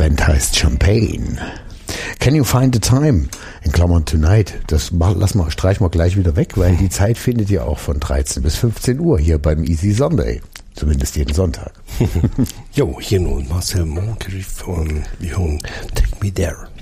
Band heißt Champagne. Can you find the time? In Klammern tonight. Das streichen wir gleich wieder weg, weil die Zeit findet ihr auch von 13 bis 15 Uhr hier beim Easy Sunday. Zumindest jeden Sonntag. Jo, hier nun Marcel Moncrief und wir hören Take Me There.